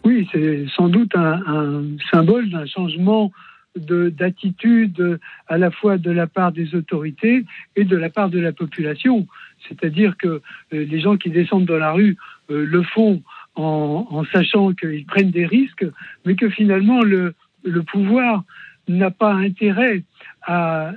Oui, c'est sans doute un symbole d'un changement d'attitude à la fois de la part des autorités et de la part de la population. C'est-à-dire que les gens qui descendent dans la rue le font en sachant qu'ils prennent des risques, mais que finalement le pouvoir n'a pas intérêt à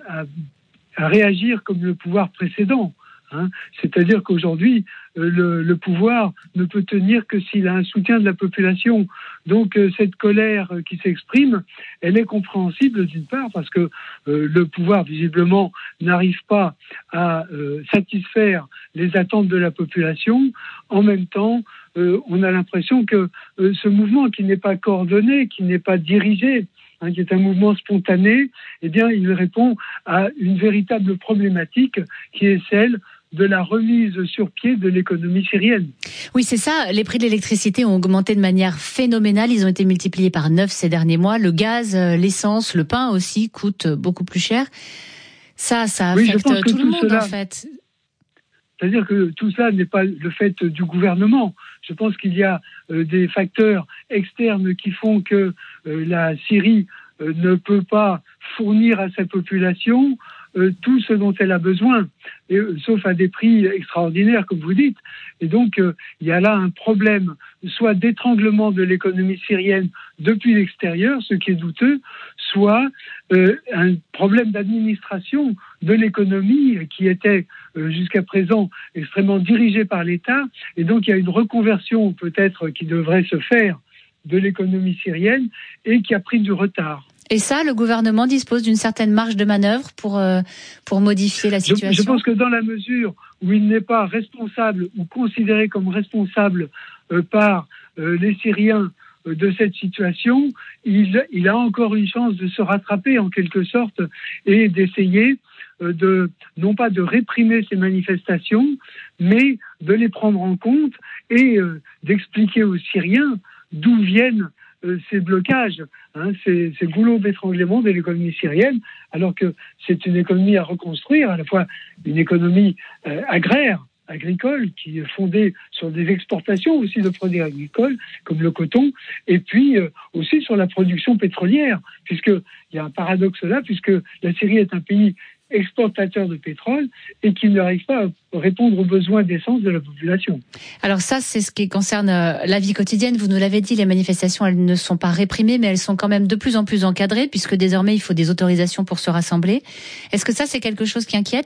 réagir comme le pouvoir précédent. C'est-à-dire qu'aujourd'hui, le pouvoir ne peut tenir que s'il a un soutien de la population. Donc cette colère qui s'exprime, elle est compréhensible d'une part parce que le pouvoir visiblement n'arrive pas à satisfaire les attentes de la population. En même temps, on a l'impression que ce mouvement qui n'est pas coordonné, qui n'est pas dirigé, qui est un mouvement spontané, eh bien, il répond à une véritable problématique qui est celle de la remise sur pied de l'économie syrienne. Oui, c'est ça. Les prix de l'électricité ont augmenté de manière phénoménale. Ils ont été multipliés par 9 ces derniers mois. Le gaz, l'essence, le pain aussi coûtent beaucoup plus cher. Ça affecte tout le monde, en fait. C'est-à-dire que tout ça n'est pas le fait du gouvernement. Je pense qu'il y a des facteurs externes qui font que la Syrie ne peut pas fournir à sa population tout ce dont elle a besoin, sauf à des prix extraordinaires, comme vous dites. Et donc, il y a là un problème, soit d'étranglement de l'économie syrienne depuis l'extérieur, ce qui est douteux, soit un problème d'administration de l'économie qui était jusqu'à présent extrêmement dirigée par l'État. Et donc, il y a une reconversion peut-être qui devrait se faire de l'économie syrienne et qui a pris du retard. Et ça, le gouvernement dispose d'une certaine marge de manœuvre pour modifier la situation. Je pense que dans la mesure où il n'est pas responsable ou considéré comme responsable par les Syriens de cette situation, il a encore une chance de se rattraper en quelque sorte et d'essayer non pas de réprimer ces manifestations, mais de les prendre en compte et d'expliquer aux Syriens d'où viennent ces blocages, ces goulots d'étranglement de l'économie syrienne, alors que c'est une économie à reconstruire, à la fois une économie agricole, qui est fondée sur des exportations aussi de produits agricoles, comme le coton, et puis aussi sur la production pétrolière, puisqu'il y a un paradoxe là, puisque la Syrie est un pays exportateur de pétrole et qui n'arrive pas à répondre aux besoins d'essence de la population. Alors ça, c'est ce qui concerne la vie quotidienne. Vous nous l'avez dit, les manifestations, elles ne sont pas réprimées, mais elles sont quand même de plus en plus encadrées, puisque désormais, il faut des autorisations pour se rassembler. Est-ce que ça, c'est quelque chose qui inquiète ?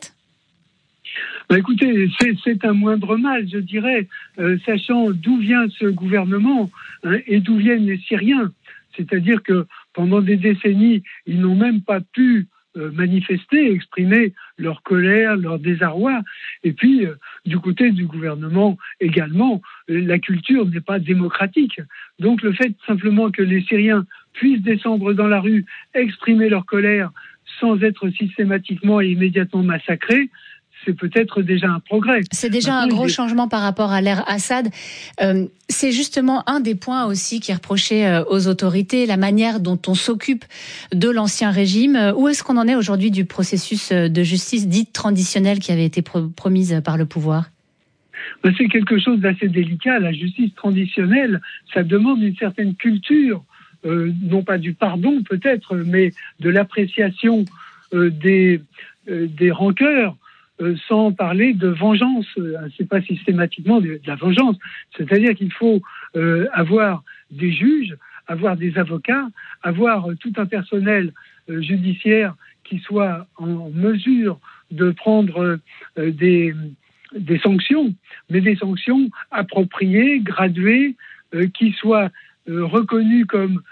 Écoutez, c'est un moindre mal, je dirais, sachant d'où vient ce gouvernement et d'où viennent les Syriens. C'est-à-dire que pendant des décennies, ils n'ont même pas pu manifester, exprimer leur colère, leur désarroi. Et puis, du côté du gouvernement également, la culture n'est pas démocratique. Donc le fait simplement que les Syriens puissent descendre dans la rue, exprimer leur colère sans être systématiquement et immédiatement massacrés, c'est peut-être déjà un progrès. C'est déjà un gros changement par rapport à l'ère Assad. C'est justement un des points aussi qui est reproché aux autorités, la manière dont on s'occupe de l'ancien régime. Où est-ce qu'on en est aujourd'hui du processus de justice dite traditionnelle qui avait été promise par le pouvoir ? C'est quelque chose d'assez délicat. La justice traditionnelle, ça demande une certaine culture, non pas du pardon peut-être, mais de l'appréciation des rancœurs, sans parler de vengeance. C'est pas systématiquement de la vengeance. C'est-à-dire qu'il faut avoir des juges, avoir des avocats, avoir tout un personnel judiciaire qui soit en mesure de prendre des sanctions, mais des sanctions appropriées, graduées, qui soient reconnues comme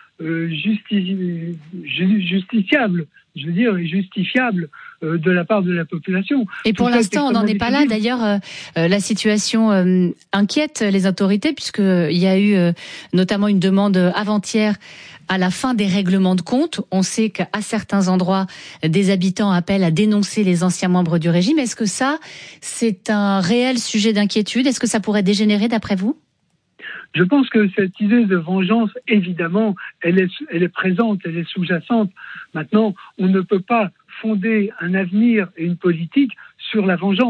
justiciables, je veux dire, justifiables de la part de la population. Et pour l'instant, on n'en est pas là. D'ailleurs, la situation inquiète les autorités, puisqu'il y a eu notamment une demande avant-hier à la fin des règlements de compte. On sait qu'à certains endroits, des habitants appellent à dénoncer les anciens membres du régime. Est-ce que ça, c'est un réel sujet d'inquiétude ? Est-ce que ça pourrait dégénérer d'après vous ? Je pense que cette idée de vengeance, évidemment, elle est présente, elle est sous-jacente. Maintenant, on ne peut pas fonder un avenir et une politique sur la vengeance.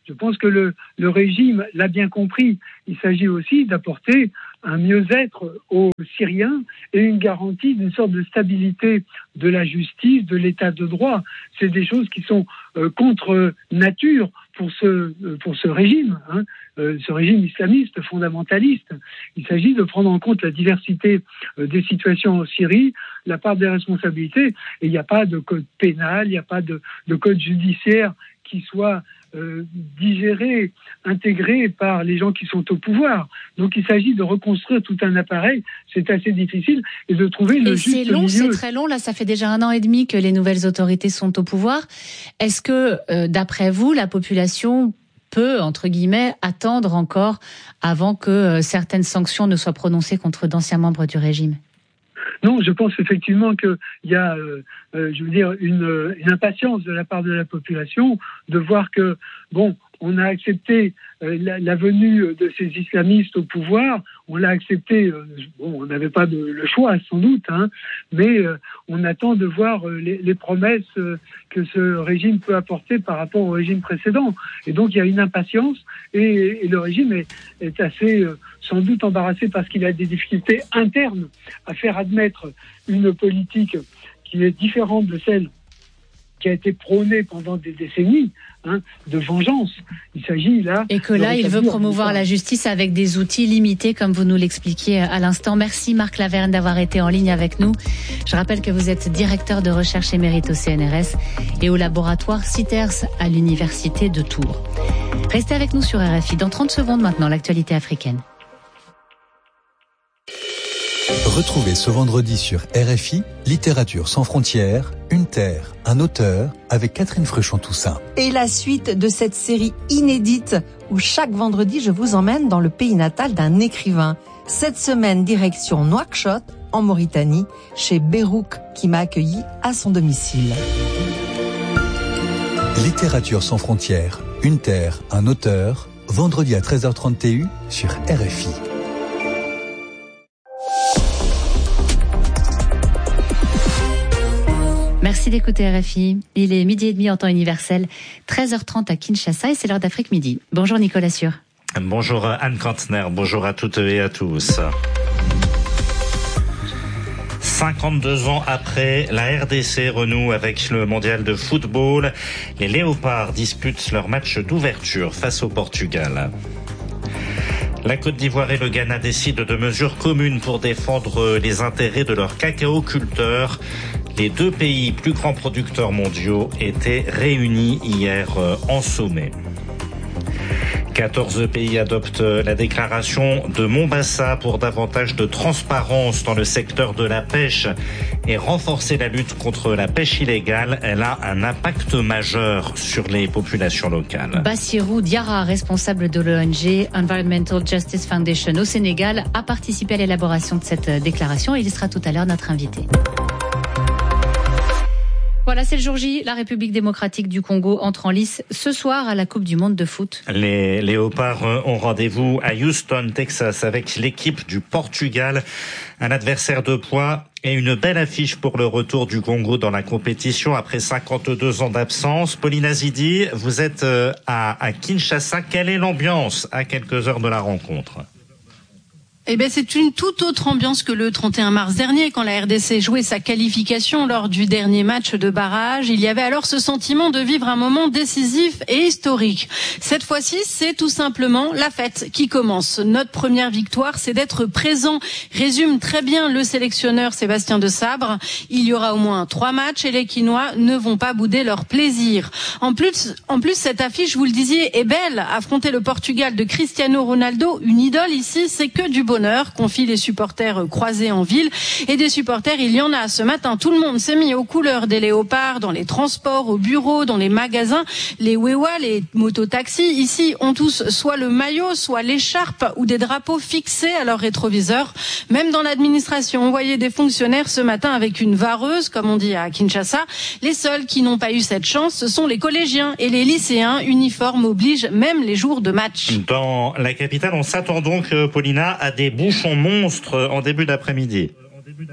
Je pense que le régime l'a bien compris. Il s'agit aussi d'apporter un mieux-être aux Syriens et une garantie d'une sorte de stabilité de la justice, de l'état de droit. C'est des choses qui sont contre nature pour ce régime, ce régime islamiste fondamentaliste. Il s'agit de prendre en compte la diversité des situations en Syrie, la part des responsabilités, et il n'y a pas de code pénal, il n'y a pas de code judiciaire qui soit digéré, intégré par les gens qui sont au pouvoir. Donc il s'agit de reconstruire tout un appareil, c'est assez difficile, et de trouver le juste milieu. Et c'est long, c'est très long, là ça fait déjà 1 an et demi que les nouvelles autorités sont au pouvoir. Est-ce que, d'après vous, la population peut, entre guillemets, attendre encore avant que certaines sanctions ne soient prononcées contre d'anciens membres du régime ? Non, je pense effectivement qu'il y a, une impatience de la part de la population de voir que, on a accepté la venue de ces islamistes au pouvoir, on l'a accepté, on n'avait pas le choix sans doute, mais on attend de voir les promesses que ce régime peut apporter par rapport au régime précédent. Et donc il y a une impatience et le régime est assez sans doute embarrassé parce qu'il a des difficultés internes à faire admettre une politique qui est différente de celle qui a été prônée pendant des décennies, de vengeance. Il s'agit là... Et que là, il veut promouvoir la justice avec des outils limités, comme vous nous l'expliquiez à l'instant. Merci Marc Laverne d'avoir été en ligne avec nous. Je rappelle que vous êtes directeur de recherche émérite au CNRS et au laboratoire CITERS à l'Université de Tours. Restez avec nous sur RFI. Dans 30 secondes maintenant, l'actualité africaine. Retrouvez ce vendredi sur RFI, Littérature sans frontières, une terre, un auteur, avec Catherine Fruchon-Toussaint. Et la suite de cette série inédite où chaque vendredi je vous emmène dans le pays natal d'un écrivain. Cette semaine, direction Nouakchott, en Mauritanie, chez Berouk, qui m'a accueilli à son domicile. Littérature sans frontières, une terre, un auteur, vendredi à 13h30 TU sur RFI. Merci d'écouter RFI. Il est 12h30 en temps universel, 13h30 à Kinshasa et c'est l'heure d'Afrique Midi. Bonjour Nicolas Sûr. Bonjour Anne Kantner, bonjour à toutes et à tous. 52 ans après, la RDC renoue avec le mondial de football. Les Léopards disputent leur match d'ouverture face au Portugal. La Côte d'Ivoire et le Ghana décident de mesures communes pour défendre les intérêts de leurs cacao-culteurs. Les 2 pays plus grands producteurs mondiaux étaient réunis hier en sommet. 14 pays adoptent la déclaration de Mombasa pour davantage de transparence dans le secteur de la pêche et renforcer la lutte contre la pêche illégale. Elle a un impact majeur sur les populations locales. Bassirou Diarra, responsable de l'ONG Environmental Justice Foundation au Sénégal, a participé à l'élaboration de cette déclaration et il sera tout à l'heure notre invité. Voilà, c'est le jour J. La République démocratique du Congo entre en lice ce soir à la Coupe du monde de foot. Les Léopards ont rendez-vous à Houston, Texas, avec l'équipe du Portugal. Un adversaire de poids et une belle affiche pour le retour du Congo dans la compétition après 52 ans d'absence. Pauline Azidi, vous êtes à Kinshasa. Quelle est l'ambiance à quelques heures de la rencontre ? Eh ben, c'est une toute autre ambiance que le 31 mars dernier, quand la RDC jouait sa qualification lors du dernier match de barrage. Il y avait alors ce sentiment de vivre un moment décisif et historique. Cette fois-ci, c'est tout simplement la fête qui commence. Notre première victoire, c'est d'être présent, résume très bien le sélectionneur Sébastien Desabre. Il y aura au moins 3 matchs et les Quinois ne vont pas bouder leur plaisir. En plus, cette affiche, vous le disiez, est belle. Affronter le Portugal de Cristiano Ronaldo, une idole ici, c'est que du bonheur, confient les supporters croisés en ville. Et des supporters, il y en a. Ce matin, tout le monde s'est mis aux couleurs des Léopards, dans les transports, au bureau, dans les magasins. Les Wewa, les mototaxis, ici, ont tous soit le maillot, soit l'écharpe ou des drapeaux fixés à leur rétroviseur. Même dans l'administration, on voyait des fonctionnaires ce matin avec une vareuse, comme on dit à Kinshasa. Les seuls qui n'ont pas eu cette chance, ce sont les collégiens et les lycéens. Uniforme oblige, même les jours de match. Dans la capitale, on s'attend donc, Paulina, à des bouchons monstres en début d'après-midi.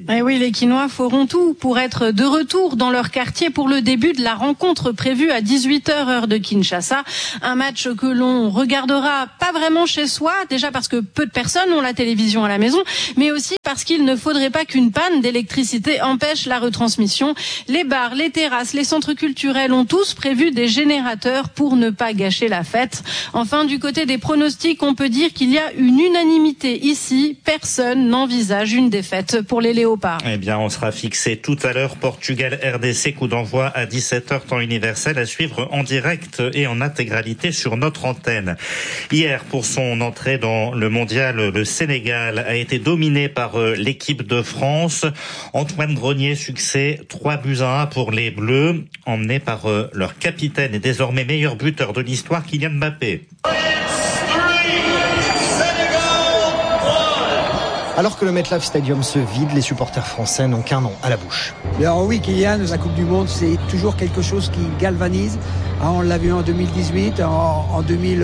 Et oui, les Quinois feront tout pour être de retour dans leur quartier pour le début de la rencontre prévue à 18h heure de Kinshasa. Un match que l'on regardera pas vraiment chez soi, déjà parce que peu de personnes ont la télévision à la maison, mais aussi parce qu'il ne faudrait pas qu'une panne d'électricité empêche la retransmission. Les bars, les terrasses, les centres culturels ont tous prévu des générateurs pour ne pas gâcher la fête. Enfin, du côté des pronostics, on peut dire qu'il y a une unanimité ici. Personne n'envisage une défaite pour les Léopards. Eh bien, on sera fixé tout à l'heure. Portugal-RDC, coup d'envoi à 17h, temps universel, à suivre en direct et en intégralité sur notre antenne. Hier, pour son entrée dans le mondial, le Sénégal a été dominé par l'équipe de France. Antoine Grenier, succès 3-1 pour les Bleus, emmenés par leur capitaine et désormais meilleur buteur de l'histoire, Kylian Mbappé. Alors que le MetLife Stadium se vide, les supporters français n'ont qu'un nom à la bouche. Alors oui, Kylian, la Coupe du Monde, c'est toujours quelque chose qui galvanise. On l'a vu en 2018, en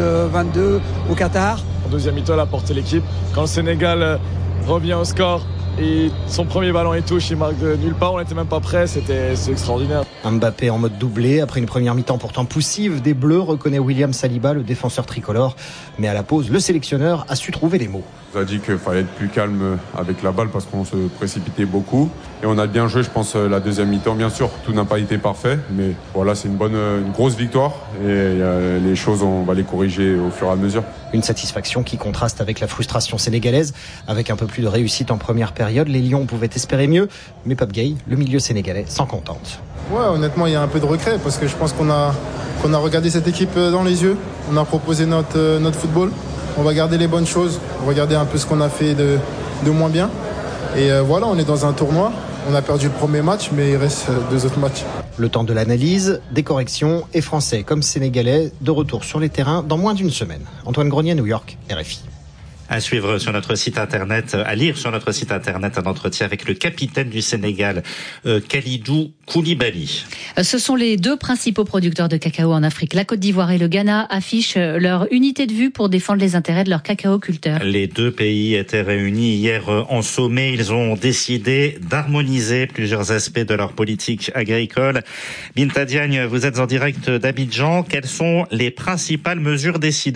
2022 au Qatar. En deuxième mi-temps, il a porté l'équipe. Quand le Sénégal revient au score et son premier ballon il touche, il marque de nulle part, on n'était même pas prêt, c'est extraordinaire. Mbappé en mode doublé, après une première mi-temps pourtant poussive des Bleus, reconnaît William Saliba, le défenseur tricolore. Mais à la pause, le sélectionneur a su trouver les mots. On a dit qu'il fallait être plus calme avec la balle parce qu'on se précipitait beaucoup. Et on a bien joué, je pense, la deuxième mi-temps. Bien sûr, tout n'a pas été parfait, mais voilà, c'est une grosse victoire. Et les choses, on va les corriger au fur et à mesure. Une satisfaction qui contraste avec la frustration sénégalaise. Avec un peu plus de réussite en première période, les Lions pouvaient espérer mieux. Mais Pape Gueye, le milieu sénégalais, s'en contente. Ouais, honnêtement, il y a un peu de regret parce que je pense qu'on a regardé cette équipe dans les yeux. On a proposé notre football. On va garder les bonnes choses, regarder un peu ce qu'on a fait de moins bien. Et voilà, on est dans un tournoi. On a perdu le premier match, mais il reste 2 autres matchs. Le temps de l'analyse, des corrections et Français comme Sénégalais de retour sur les terrains dans moins d'une semaine. Antoine Grenier, New York, RFI. À suivre sur notre site internet, à lire sur notre site internet un entretien avec le capitaine du Sénégal, Kalidou Koulibaly. Ce sont les 2 principaux producteurs de cacao en Afrique. La Côte d'Ivoire et le Ghana affichent leur unité de vue pour défendre les intérêts de leurs cacaoculteurs. Les 2 pays étaient réunis hier en sommet. Ils ont décidé d'harmoniser plusieurs aspects de leur politique agricole. Binta Diagne, vous êtes en direct d'Abidjan. Quelles sont les principales mesures décidées ?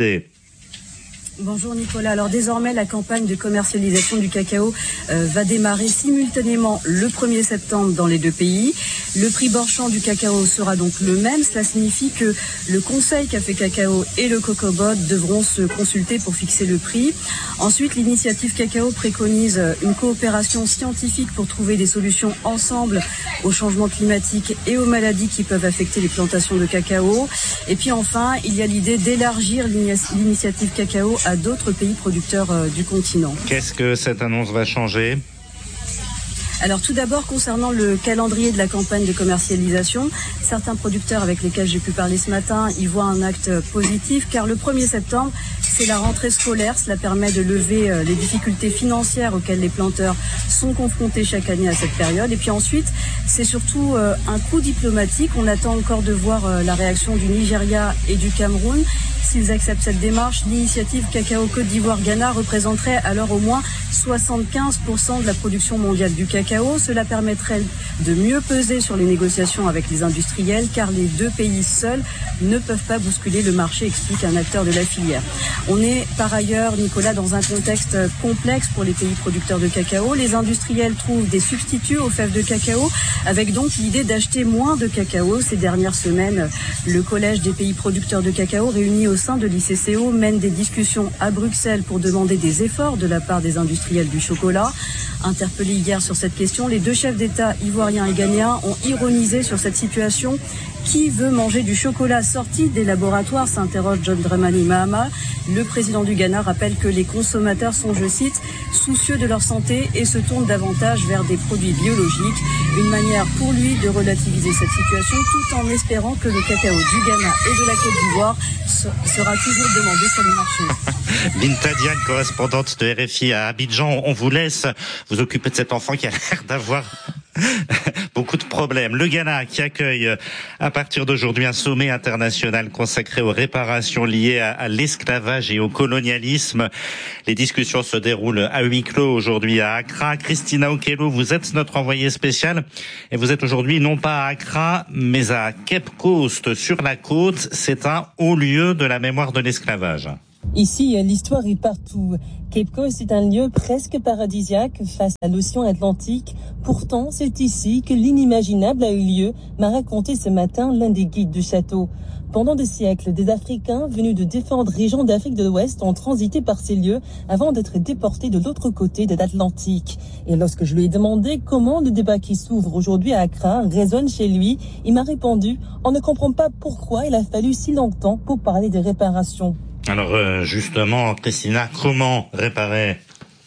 Bonjour Nicolas. Alors désormais, la campagne de commercialisation du cacao va démarrer simultanément le 1er septembre dans les 2 pays. Le prix borchant du cacao sera donc le même. Cela signifie que le Conseil Café Cacao et le Cocobot devront se consulter pour fixer le prix. Ensuite, l'initiative Cacao préconise une coopération scientifique pour trouver des solutions ensemble au changement climatique et aux maladies qui peuvent affecter les plantations de cacao. Et puis enfin, il y a l'idée d'élargir l'initiative Cacao à d'autres pays producteurs du continent. Qu'est-ce que cette annonce va changer ? Alors tout d'abord, concernant le calendrier de la campagne de commercialisation, certains producteurs avec lesquels j'ai pu parler ce matin y voient un acte positif car le 1er septembre, c'est la rentrée scolaire. Cela permet de lever les difficultés financières auxquelles les planteurs sont confrontés chaque année à cette période. Et puis ensuite, c'est surtout un coup diplomatique. On attend encore de voir la réaction du Nigeria et du Cameroun. S'ils acceptent cette démarche, l'initiative Cacao Côte d'Ivoire-Ghana représenterait alors au moins 75% de la production mondiale du cacao. Cela permettrait de mieux peser sur les négociations avec les industriels car les 2 pays seuls ne peuvent pas bousculer le marché, explique un acteur de la filière. On est par ailleurs, Nicolas, dans un contexte complexe pour les pays producteurs de cacao. Les industriels trouvent des substituts aux fèves de cacao avec donc l'idée d'acheter moins de cacao. Ces dernières semaines, le Collège des pays producteurs de cacao réuni au sein de l'ICCO mène des discussions à Bruxelles pour demander des efforts de la part des industriels du chocolat. Interpellés hier sur cette question, les 2 chefs d'État ivoiriens et ghanéens ont ironisé sur cette situation. Qui veut manger du chocolat sorti des laboratoires, s'interroge John Dramani Mahama. Le président du Ghana rappelle que les consommateurs sont, je cite, soucieux de leur santé et se tournent davantage vers des produits biologiques. Une manière pour lui de relativiser cette situation tout en espérant que le cacao du Ghana et de la Côte d'Ivoire sera toujours demandé sur le marché. Binta Diagne, correspondante de RFI à Abidjan, on vous laisse vous occuper de cet enfant qui a l'air d'avoir Beaucoup de problèmes. Le Ghana qui accueille à partir d'aujourd'hui un sommet international consacré aux réparations liées à l'esclavage et au colonialisme. Les discussions se déroulent à huis clos aujourd'hui à Accra. Christina Okello, vous êtes notre envoyée spéciale et vous êtes aujourd'hui non pas à Accra mais à Cape Coast sur la côte. C'est un haut lieu de la mémoire de l'esclavage. Ici, l'histoire est partout. Cape Coast est un lieu presque paradisiaque face à l'océan Atlantique. Pourtant, c'est ici que l'inimaginable a eu lieu, m'a raconté ce matin l'un des guides du château. Pendant des siècles, des Africains venus de différentes régions d'Afrique de l'Ouest ont transité par ces lieux avant d'être déportés de l'autre côté de l'Atlantique. Et lorsque je lui ai demandé comment le débat qui s'ouvre aujourd'hui à Accra résonne chez lui, il m'a répondu « On ne comprend pas pourquoi il a fallu si longtemps pour parler des réparations ». Alors justement, Christina, comment réparer ?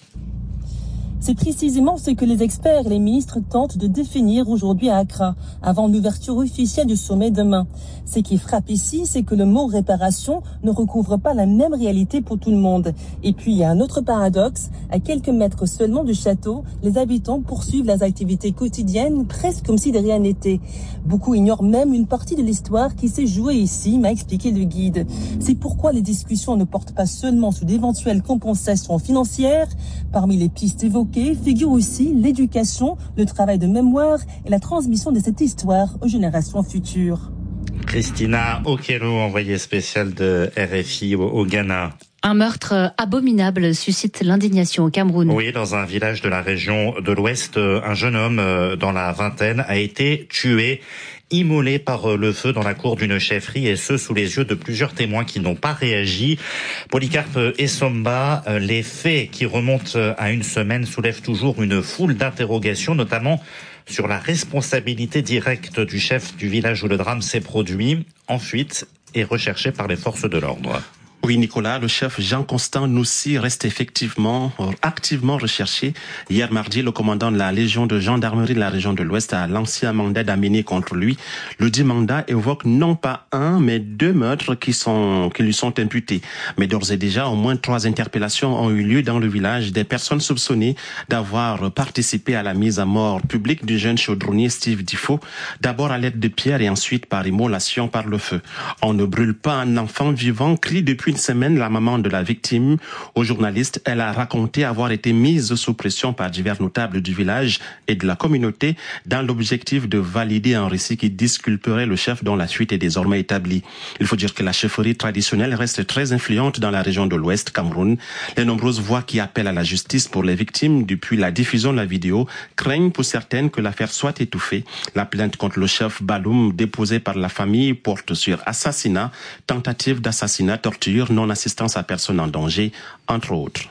C'est précisément ce que les experts et les ministres tentent de définir aujourd'hui à Accra, avant l'ouverture officielle du sommet demain. Ce qui frappe ici, c'est que le mot réparation ne recouvre pas la même réalité pour tout le monde. Et puis, il y a un autre paradoxe. À quelques mètres seulement du château, les habitants poursuivent leurs activités quotidiennes presque comme si de rien n'était. Beaucoup ignorent même une partie de l'histoire qui s'est jouée ici, m'a expliqué le guide. C'est pourquoi les discussions ne portent pas seulement sur d'éventuelles compensations financières. Parmi les pistes évoquées, figure aussi l'éducation, le travail de mémoire et la transmission de cette histoire aux générations futures. Christina Okello, envoyée spéciale de RFI au Ghana. Un meurtre abominable suscite l'indignation au Cameroun. Oui, dans un village de la région de l'Ouest, un jeune homme dans la vingtaine a été tué, immolé par le feu dans la cour d'une chefferie, et ce sous les yeux de plusieurs témoins qui n'ont pas réagi. Polycarpe Essomba, les faits qui remontent à une semaine soulèvent toujours une foule d'interrogations, notamment sur la responsabilité directe du chef du village où le drame s'est produit, en fuite et recherché par les forces de l'ordre. Oui, Nicolas, le chef Jean-Constant Noussi reste effectivement activement recherché. Hier mardi, le commandant de la Légion de gendarmerie de la région de l'Ouest a lancé un mandat d'amener contre lui. Le dit mandat évoque non pas un, mais 2 meurtres qui lui sont imputés. Mais d'ores et déjà, au moins 3 interpellations ont eu lieu dans le village des personnes soupçonnées d'avoir participé à la mise à mort publique du jeune chaudronnier Steve Difo, d'abord à l'aide de pierres et ensuite par immolation par le feu. On ne brûle pas un enfant vivant, crie depuis une semaine la maman de la victime. Aux journalistes, elle a raconté avoir été mise sous pression par divers notables du village et de la communauté dans l'objectif de valider un récit qui disculperait le chef dont la suite est désormais établie. Il faut dire que la chefferie traditionnelle reste très influente dans la région de l'Ouest, Cameroun. Les nombreuses voix qui appellent à la justice pour les victimes depuis la diffusion de la vidéo craignent pour certaines que l'affaire soit étouffée. La plainte contre le chef Baloum déposée par la famille porte sur assassinat, tentative d'assassinat, torture, non-assistance à personne en danger, entre autres.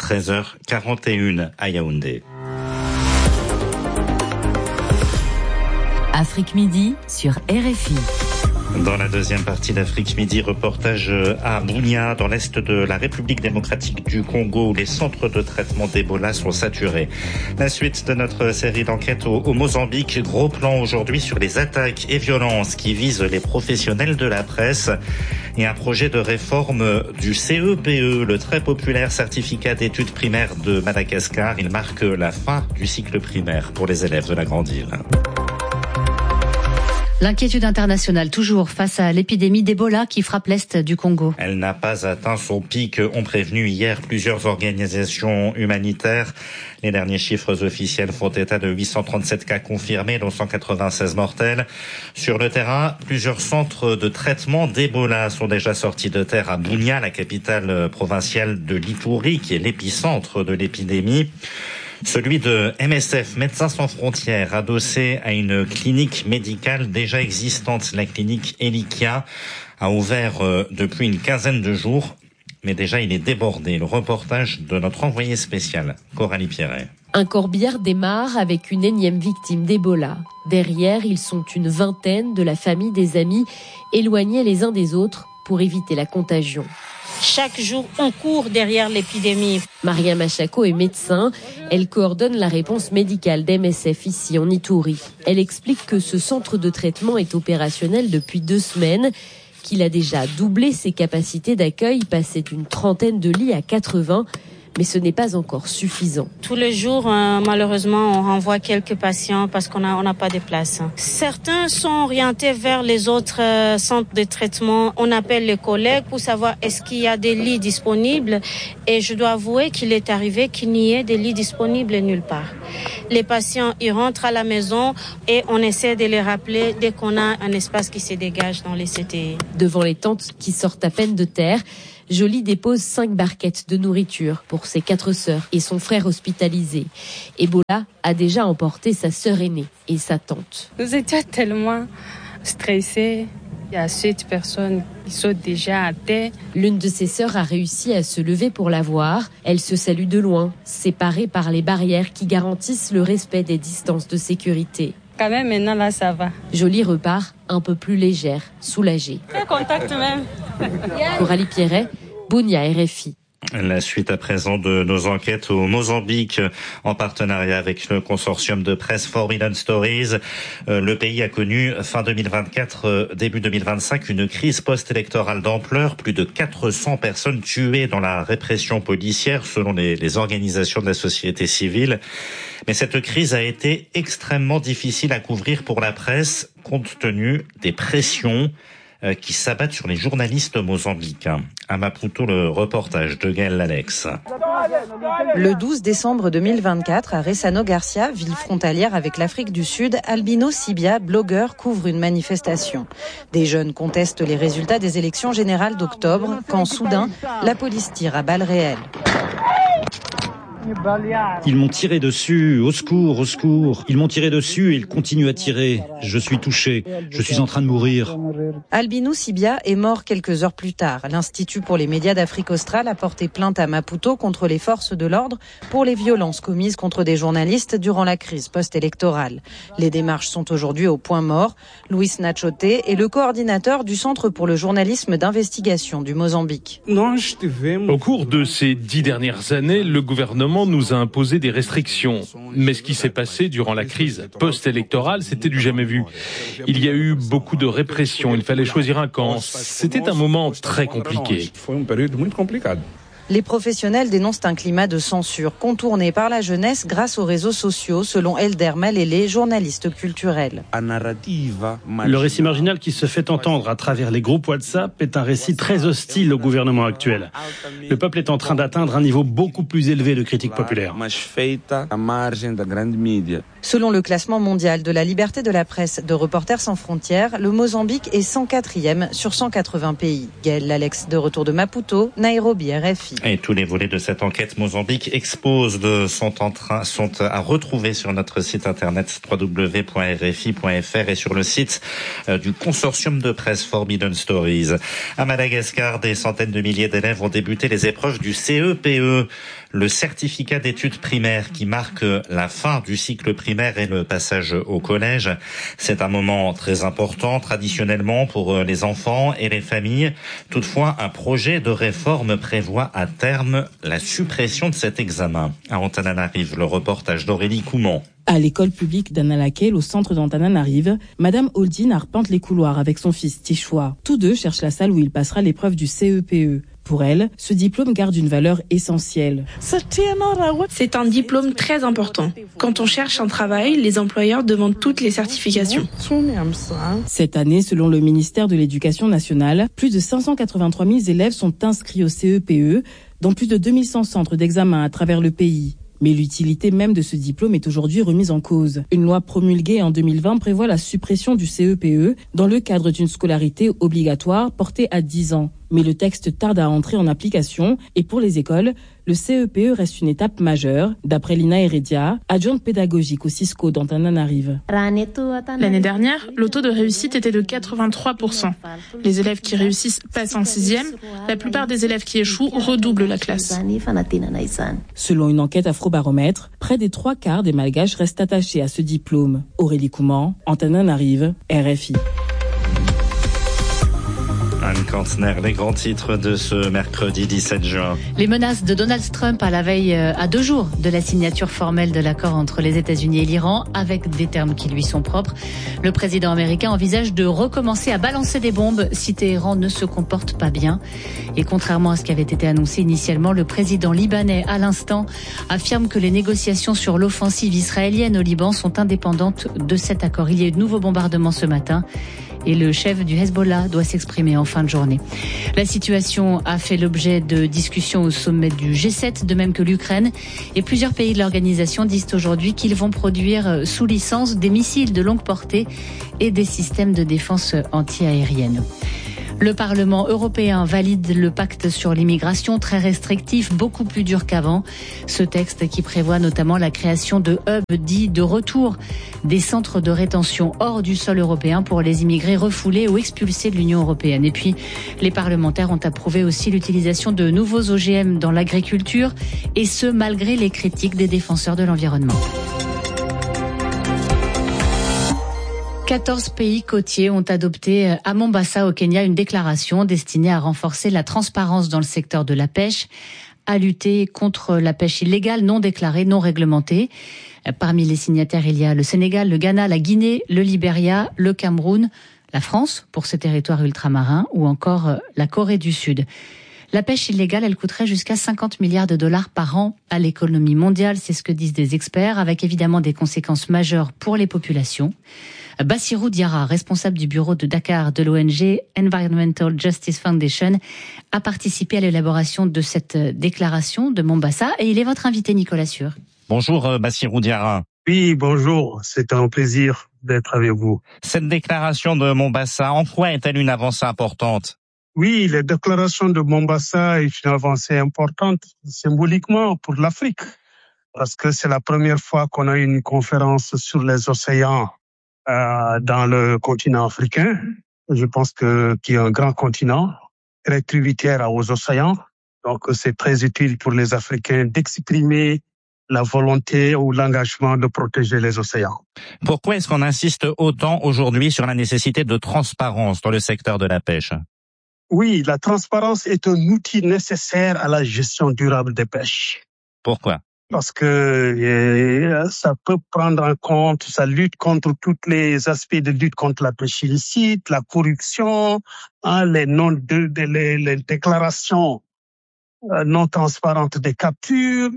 13h41 à Yaoundé. Afrique Midi sur RFI. Dans la deuxième partie d'Afrique Midi, reportage à Bunia, dans l'est de la République démocratique du Congo, où les centres de traitement d'Ebola sont saturés. La suite de notre série d'enquêtes au Mozambique. Gros plan aujourd'hui sur les attaques et violences qui visent les professionnels de la presse. Et un projet de réforme du CEPE, le très populaire certificat d'études primaires de Madagascar. Il marque la fin du cycle primaire pour les élèves de la grande île. L'inquiétude internationale toujours face à l'épidémie d'Ebola qui frappe l'est du Congo. Elle n'a pas atteint son pic, ont prévenu hier plusieurs organisations humanitaires. Les derniers chiffres officiels font état de 837 cas confirmés, dont 196 mortels. Sur le terrain, plusieurs centres de traitement d'Ebola sont déjà sortis de terre à Bunia, la capitale provinciale de l'Ituri, qui est l'épicentre de l'épidémie. Celui de MSF, Médecins sans frontières, adossé à une clinique médicale déjà existante. La clinique Elikia a ouvert depuis une quinzaine de jours, mais déjà il est débordé. Le reportage de notre envoyé spécial, Coralie Pierret. Un corbillard démarre avec une énième victime d'Ebola. Derrière, ils sont une vingtaine de la famille des amis, éloignés les uns des autres pour éviter la contagion. Chaque jour, on court derrière l'épidémie. Maria Machako est médecin. Elle coordonne la réponse médicale d'MSF ici en Ituri. Elle explique que ce centre de traitement est opérationnel depuis 2 semaines, qu'il a déjà doublé ses capacités d'accueil, passé d'une 30aine de lits à 80. Mais ce n'est pas encore suffisant. Tous les jours, malheureusement, on renvoie quelques patients parce qu'on n'a pas de place. Certains sont orientés vers les autres centres de traitement. On appelle les collègues pour savoir est-ce qu'il y a des lits disponibles. Et je dois avouer qu'il est arrivé qu'il n'y ait des lits disponibles nulle part. Les patients, ils rentrent à la maison et on essaie de les rappeler dès qu'on a un espace qui se dégage dans les CTI. Devant les tentes qui sortent à peine de terre, Jolie dépose 5 barquettes de nourriture pour ses 4 sœurs et son frère hospitalisé. Ebola a déjà emporté sa sœur aînée et sa tante. Nous étions tellement stressés. Il y a 7 personnes qui sont déjà à terre. L'une de ses sœurs a réussi à se lever pour la voir. Elle se salue de loin, séparée par les barrières qui garantissent le respect des distances de sécurité. Quand même, maintenant, là, ça va. Jolie repart un peu plus légère, soulagée. Fais contact même. Coralie Pierret, Bunia, RFI. La suite à présent de nos enquêtes au Mozambique en partenariat avec le consortium de presse 4 Million Stories. Le pays a connu fin 2024, début 2025 une crise post-électorale d'ampleur. Plus de 400 personnes tuées dans la répression policière selon les organisations de la société civile. Mais cette crise a été extrêmement difficile à couvrir pour la presse compte tenu des pressions qui s'abattent sur les journalistes mozambicains. À Maputo, le reportage de Gaël Lalex. Le 12 décembre 2024, à Ressano Garcia, ville frontalière avec l'Afrique du Sud, Albino Sibia, blogueur, couvre une manifestation. Des jeunes contestent les résultats des élections générales d'octobre, quand soudain, la police tire à balles réelles. Ils m'ont tiré dessus, au secours, au secours. Ils m'ont tiré dessus et ils continuent à tirer. Je suis touché, je suis en train de mourir. Albino Sibia est mort quelques heures plus tard. L'Institut pour les médias d'Afrique australe a porté plainte à Maputo contre les forces de l'ordre pour les violences commises contre des journalistes durant la crise post-électorale. Les démarches sont aujourd'hui au point mort. Luis Nachote est le coordinateur du Centre pour le journalisme d'investigation du Mozambique. Au cours de ces 10 dernières années, le gouvernement nous a imposé des restrictions. Mais ce qui s'est passé durant la crise post-électorale, c'était du jamais vu. Il y a eu beaucoup de répression, il fallait choisir un camp. C'était un moment très compliqué. Les professionnels dénoncent un climat de censure contourné par la jeunesse grâce aux réseaux sociaux, selon Elder Malele, journaliste culturel. Le récit marginal qui se fait entendre à travers les groupes WhatsApp est un récit très hostile au gouvernement actuel. Le peuple est en train d'atteindre un niveau beaucoup plus élevé de critique populaire. Selon le classement mondial de la liberté de la presse de Reporters sans frontières, le Mozambique est 104e sur 180 pays. Gaël Lalex, de retour de Maputo, Nairobi, RFI. Et tous les volets de cette enquête Mozambique Expose sont à retrouver sur notre site internet www.rfi.fr et sur le site du consortium de presse 4 Million Stories. À Madagascar, des centaines de milliers d'élèves ont débuté les épreuves du CEPE, le certificat d'études primaires qui marque la fin du cycle primaire et le passage au collège. C'est un moment très important traditionnellement pour les enfants et les familles. Toutefois, un projet de réforme prévoit à terme la suppression de cet examen. À Antananarive, le reportage d'Aurélie Couman. À l'école publique d'Analakel, au centre d'Antananarive, Madame Holdin arpente les couloirs avec son fils Tichoua. Tous deux cherchent la salle où il passera l'épreuve du CEPE. Pour elle, ce diplôme garde une valeur essentielle. C'est un diplôme très important. Quand on cherche un travail, les employeurs demandent toutes les certifications. Cette année, selon le ministère de l'Éducation nationale, plus de 583 000 élèves sont inscrits au CEPE dans plus de 2100 centres d'examen à travers le pays. Mais l'utilité même de ce diplôme est aujourd'hui remise en cause. Une loi promulguée en 2020 prévoit la suppression du CEPE dans le cadre d'une scolarité obligatoire portée à 10 ans. Mais le texte tarde à entrer en application et pour les écoles, le CEPE reste une étape majeure. D'après Lina Heredia, adjointe pédagogique au Cisco d'Antananarive. L'année dernière, le taux de réussite était de 83%. Les élèves qui réussissent passent en 6e. La plupart des élèves qui échouent redoublent la classe. Selon une enquête Afrobaromètre, près des 3/4 des Malgaches restent attachés à ce diplôme. Aurélie Couman, Antananarive, RFI. Anne Kantner, les grands titres de ce mercredi 17 juin. Les menaces de Donald Trump à la veille, à 2 jours de la signature formelle de l'accord entre les États-Unis et l'Iran, avec des termes qui lui sont propres. Le président américain envisage de recommencer à balancer des bombes si Téhéran ne se comporte pas bien. Et contrairement à ce qui avait été annoncé initialement, le président libanais, à l'instant, affirme que les négociations sur l'offensive israélienne au Liban sont indépendantes de cet accord. Il y a eu de nouveaux bombardements ce matin. Et le chef du Hezbollah doit s'exprimer en fin de journée. La situation a fait l'objet de discussions au sommet du G7, de même que l'Ukraine. Et plusieurs pays de l'organisation disent aujourd'hui qu'ils vont produire sous licence des missiles de longue portée et des systèmes de défense anti-aérienne. Le Parlement européen valide le pacte sur l'immigration, très restrictif, beaucoup plus dur qu'avant. Ce texte qui prévoit notamment la création de hubs dits de retour, des centres de rétention hors du sol européen pour les immigrés refoulés ou expulsés de l'Union européenne. Et puis, les parlementaires ont approuvé aussi l'utilisation de nouveaux OGM dans l'agriculture, et ce, malgré les critiques des défenseurs de l'environnement. 14 pays côtiers ont adopté à Mombasa, au Kenya, une déclaration destinée à renforcer la transparence dans le secteur de la pêche, à lutter contre la pêche illégale, non déclarée, non réglementée. Parmi les signataires, il y a le Sénégal, le Ghana, la Guinée, le Libéria, le Cameroun, la France pour ses territoires ultramarins ou encore la Corée du Sud. La pêche illégale, elle coûterait jusqu'à 50 milliards de dollars par an à l'économie mondiale, c'est ce que disent des experts, avec évidemment des conséquences majeures pour les populations. Bassirou Diarra, responsable du bureau de Dakar de l'ONG Environmental Justice Foundation, a participé à l'élaboration de cette déclaration de Mombasa et il est votre invité, Nicolas Sûr. Bonjour Bassirou Diarra. Oui, bonjour, c'est un plaisir d'être avec vous. Cette déclaration de Mombasa, en quoi est-elle une avancée importante ? Oui, la déclaration de Mombasa est une avancée importante symboliquement pour l'Afrique, parce que c'est la première fois qu'on a une conférence sur les océans dans le continent africain. Je pense qu'il y a un grand continent, très tributaire aux océans. Donc, c'est très utile pour les Africains d'exprimer la volonté ou l'engagement de protéger les océans. Pourquoi est-ce qu'on insiste autant aujourd'hui sur la nécessité de transparence dans le secteur de la pêche ? Oui, la transparence est un outil nécessaire à la gestion durable des pêches. Pourquoi ? Parce que ça peut prendre en compte, ça lutte contre tous les aspects de lutte contre la pêche illicite, la corruption, les déclarations non transparentes des captures,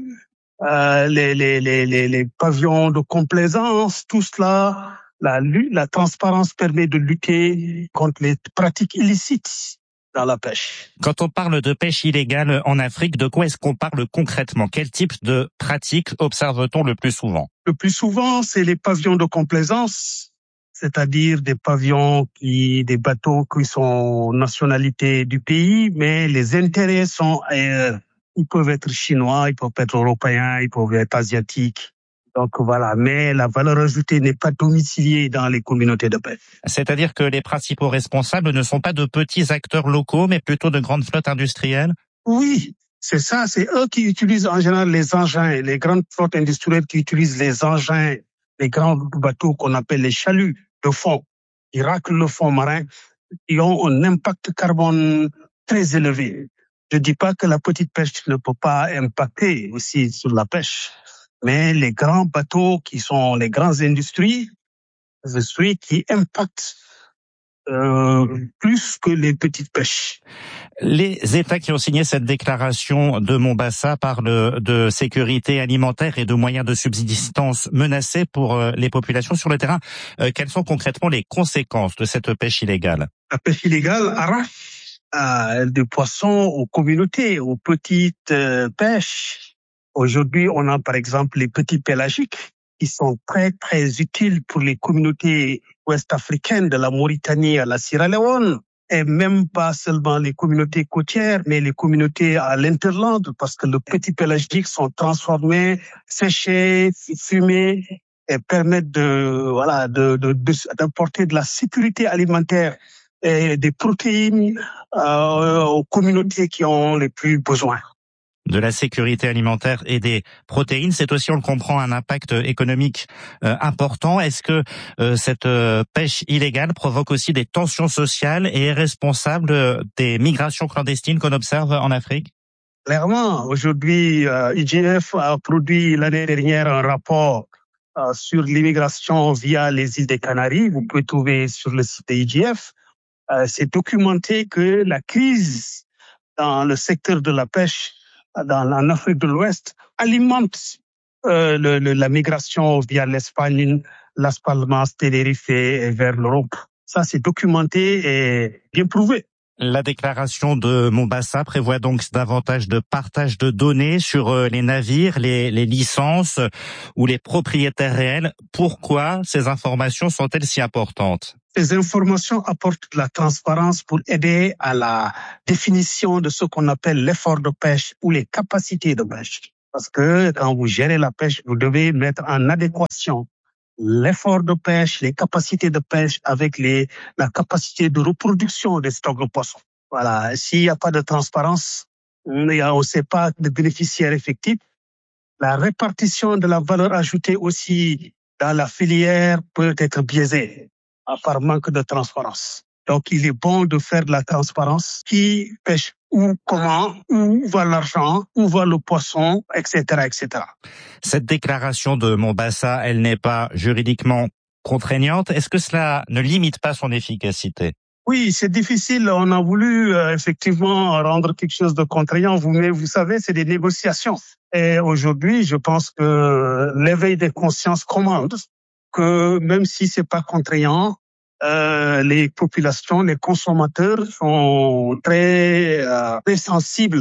les pavillons de complaisance, tout cela. La transparence permet de lutter contre les pratiques illicites dans la pêche. Quand on parle de pêche illégale en Afrique, de quoi est-ce qu'on parle concrètement ? Quel type de pratiques observe-t-on le plus souvent ? Le plus souvent, c'est les pavillons de complaisance, c'est-à-dire des bateaux qui sont nationalité du pays, mais les intérêts sont ailleurs. Ils peuvent être chinois, ils peuvent être européens, ils peuvent être asiatiques. Donc voilà, mais la valeur ajoutée n'est pas domiciliée dans les communautés de pêche. C'est-à-dire que les principaux responsables ne sont pas de petits acteurs locaux, mais plutôt de grandes flottes industrielles ? Oui, c'est ça, c'est eux qui utilisent en général les engins, les grandes flottes industrielles qui utilisent les engins, les grands bateaux qu'on appelle les chaluts de fond, qui raclent le fond marin, qui ont un impact carbone très élevé. Je dis pas que la petite pêche ne peut pas impacter aussi sur la pêche. Mais les grands bateaux qui sont les grandes industries qui impactent plus que les petites pêches. Les États qui ont signé cette déclaration de Mombasa parlent de sécurité alimentaire et de moyens de subsistance menacés pour les populations sur le terrain. Quelles sont concrètement les conséquences de cette pêche illégale ? La pêche illégale arrache des poissons aux communautés, aux petites pêches. Aujourd'hui, on a par exemple les petits pélagiques qui sont très très utiles pour les communautés ouest-africaines de la Mauritanie à la Sierra Leone, et même pas seulement les communautés côtières, mais les communautés à l'interland, parce que les petits pélagiques sont transformés, séchés, fumés et permettent d'apporter de la sécurité alimentaire et des protéines aux communautés qui ont les plus besoin. de la sécurité alimentaire et des protéines. C'est aussi, on le comprend, un impact économique important. Est-ce que cette pêche illégale provoque aussi des tensions sociales et est responsable des migrations clandestines qu'on observe en Afrique? Clairement, aujourd'hui, IGF a produit l'année dernière un rapport sur l'immigration via les îles des Canaries. Vous pouvez trouver sur le site de IGF. C'est documenté que la crise dans le secteur de la pêche en Afrique de l'Ouest alimente la migration via l'Espagne, Las Palmas, Tenerife et vers l'Europe. Ça, c'est documenté et bien prouvé. La déclaration de Mombasa prévoit donc davantage de partage de données sur les navires, les licences ou les propriétaires réels. Pourquoi ces informations sont-elles si importantes? Ces informations apportent de la transparence pour aider à la définition de ce qu'on appelle l'effort de pêche ou les capacités de pêche. Parce que quand vous gérez la pêche, vous devez mettre en adéquation l'effort de pêche, les capacités de pêche avec la capacité de reproduction des stocks de poissons. Voilà. S'il n'y a pas de transparence, on ne sait pas de bénéficiaires effectifs. La répartition de la valeur ajoutée aussi dans la filière peut être biaisée par manque de transparence. Donc, il est bon de faire de la transparence. Qui pêche où, comment, où va l'argent, où va le poisson, etc., etc. Cette déclaration de Mombasa, elle n'est pas juridiquement contraignante. Est-ce que cela ne limite pas son efficacité? Oui, c'est difficile. On a voulu effectivement rendre quelque chose de contraignant. Mais vous savez, c'est des négociations. Et aujourd'hui, je pense que l'éveil des consciences commande que même si c'est pas contraignant, les populations, les consommateurs sont très sensibles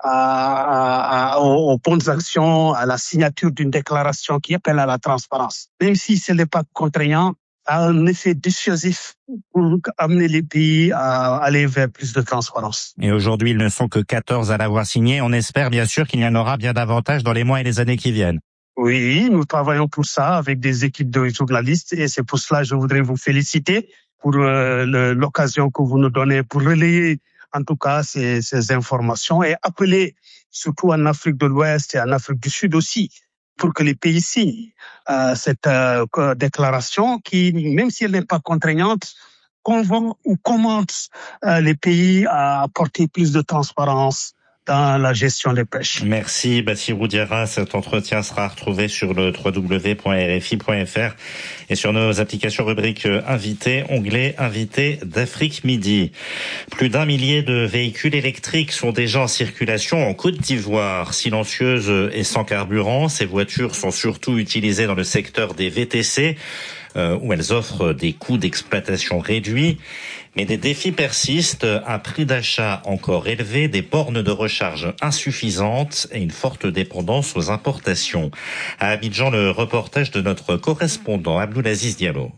aux bonnes actions, à la signature d'une déclaration qui appelle à la transparence. Même si ce n'est pas contraignant, a un effet dissuasif pour amener les pays à aller vers plus de transparence. Et aujourd'hui, ils ne sont que 14 à l'avoir signé. On espère bien sûr qu'il y en aura bien davantage dans les mois et les années qui viennent. Oui, nous travaillons pour ça avec des équipes de journalistes et c'est pour cela que je voudrais vous féliciter pour l'occasion que vous nous donnez pour relayer en tout cas ces informations et appeler surtout en Afrique de l'Ouest et en Afrique du Sud aussi pour que les pays signent cette déclaration qui, même si elle n'est pas contraignante, convainc ou commande les pays à apporter plus de transparence dans la gestion des pêches. Merci Bassirou Diarra. Cet entretien sera retrouvé sur le www.rfi.fr et sur nos applications rubrique invités, onglet invités d'Afrique Midi. Plus d'1 millier de véhicules électriques sont déjà en circulation en Côte d'Ivoire. Silencieuses et sans carburant, ces voitures sont surtout utilisées dans le secteur des VTC, où elles offrent des coûts d'exploitation réduits. Mais des défis persistent, un prix d'achat encore élevé, des bornes de recharge insuffisantes et une forte dépendance aux importations. À Abidjan, le reportage de notre correspondant Abdoulaziz Diallo.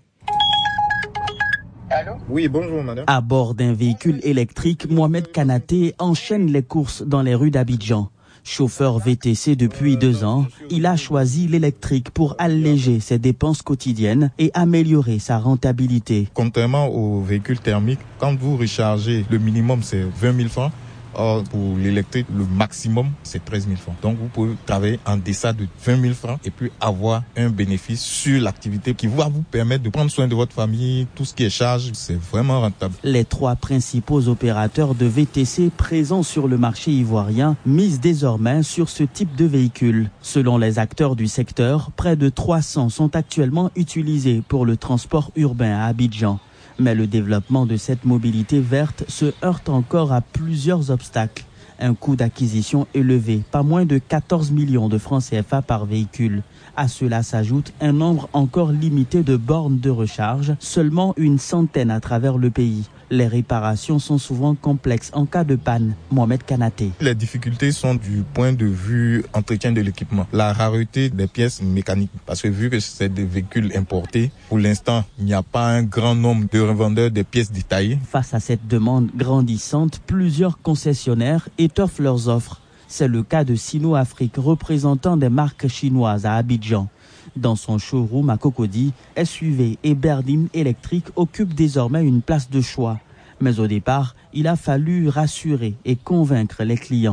Allô ? Oui, bonjour madame. À bord d'un véhicule électrique, Mohamed Kanaté enchaîne les courses dans les rues d'Abidjan. Chauffeur VTC depuis 2 ans, il a choisi l'électrique pour alléger ses dépenses quotidiennes et améliorer sa rentabilité. Contrairement aux véhicules thermiques, quand vous rechargez, le minimum c'est 20 000 francs. Or, pour l'électrique, le maximum, c'est 13 000 francs. Donc, vous pouvez travailler en deçà de 20 000 francs et puis avoir un bénéfice sur l'activité qui va vous permettre de prendre soin de votre famille. Tout ce qui est charge, c'est vraiment rentable. Les 3 principaux opérateurs de VTC présents sur le marché ivoirien misent désormais sur ce type de véhicule. Selon les acteurs du secteur, près de 300 sont actuellement utilisés pour le transport urbain à Abidjan. Mais le développement de cette mobilité verte se heurte encore à plusieurs obstacles. Un coût d'acquisition élevé, pas moins de 14 millions de francs CFA par véhicule. À cela s'ajoute un nombre encore limité de bornes de recharge, seulement une centaine à travers le pays. Les réparations sont souvent complexes en cas de panne. Mohamed Kanaté. Les difficultés sont du point de vue entretien de l'équipement. La rareté des pièces mécaniques. Parce que vu que c'est des véhicules importés, pour l'instant, il n'y a pas un grand nombre de revendeurs des pièces détaillées. Face à cette demande grandissante, plusieurs concessionnaires étoffent leurs offres. C'est le cas de Sino Afrique, représentant des marques chinoises à Abidjan. Dans son showroom à Cocody, SUV et berline électrique occupent désormais une place de choix. Mais au départ, il a fallu rassurer et convaincre les clients.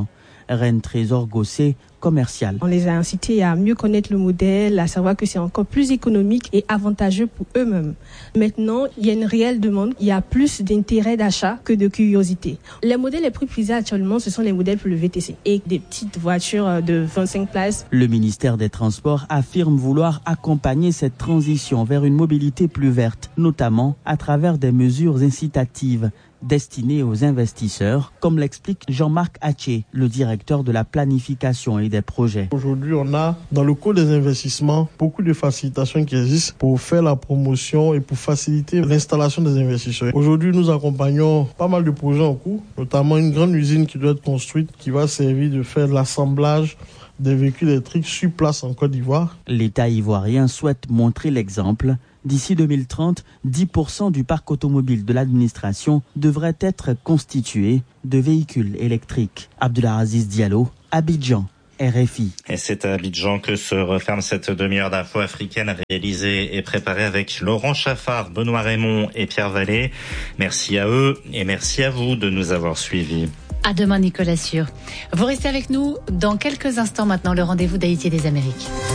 Reine Trésor Gossé, commercial. On les a incités à mieux connaître le modèle, à savoir que c'est encore plus économique et avantageux pour eux-mêmes. Maintenant, il y a une réelle demande, il y a plus d'intérêt d'achat que de curiosité. Les modèles les plus prisés actuellement, ce sont les modèles pour le VTC et des petites voitures de 25 places. Le ministère des Transports affirme vouloir accompagner cette transition vers une mobilité plus verte, notamment à travers des mesures incitatives destinées aux investisseurs, comme l'explique Jean-Marc Haché, le directeur de la planification et des projets. Aujourd'hui, on a dans le cours des investissements beaucoup de facilitations qui existent pour faire la promotion et pour faciliter l'installation des investisseurs. Aujourd'hui, nous accompagnons pas mal de projets en cours, notamment une grande usine qui doit être construite, qui va servir de faire l'assemblage des véhicules électriques sur place en Côte d'Ivoire. L'État ivoirien souhaite montrer l'exemple. D'ici 2030, 10% du parc automobile de l'administration devrait être constitué de véhicules électriques. Abdelaziz Diallo, Abidjan, RFI. Et c'est à Abidjan que se referme cette demi-heure d'info africaine réalisée et préparée avec Laurent Chaffard, Benoît Raymond et Pierre Vallée. Merci à eux et merci à vous de nous avoir suivis. À demain, Nicolas Sûr. Vous restez avec nous dans quelques instants maintenant, le rendez-vous d'Haïti et des Amériques.